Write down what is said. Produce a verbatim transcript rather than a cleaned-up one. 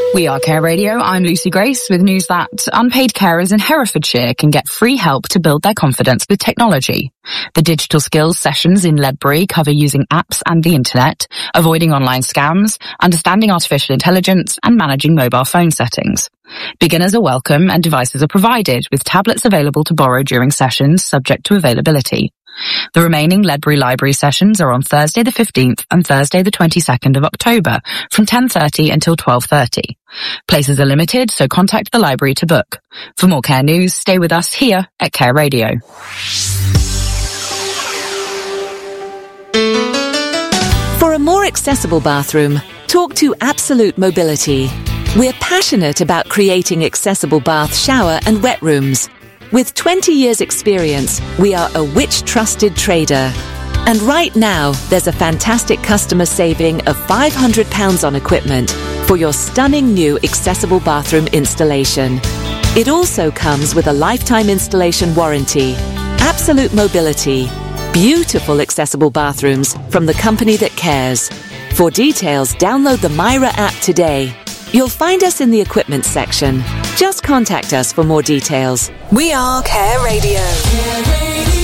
We are Care Radio. I'm Lucy Grace with news that unpaid carers in Herefordshire can get free help to build their confidence with technology. The digital skills sessions in Ledbury cover using apps and the internet, avoiding online scams, understanding artificial intelligence and managing mobile phone settings. Beginners are welcome and devices are provided with tablets available to borrow during sessions subject to availability. The remaining Ledbury Library sessions are on Thursday the fifteenth and Thursday the twenty-second of October from ten thirty until twelve thirty. Places are limited, so contact the library to book. For more care news, stay with us here at Care Radio. For a more accessible bathroom, talk to Absolute Mobility. We're passionate about creating accessible bath, shower and wet rooms. With twenty years experience, we are a Which-trusted trader. And right now, there's a fantastic customer saving of five hundred pounds on equipment for your stunning new accessible bathroom installation. It also comes with a lifetime installation warranty. Absolute Mobility. Beautiful accessible bathrooms from the company that cares. For details, download the Myra app today. You'll find us in the equipment section. Just contact us for more details. We are Care Radio. Care Radio.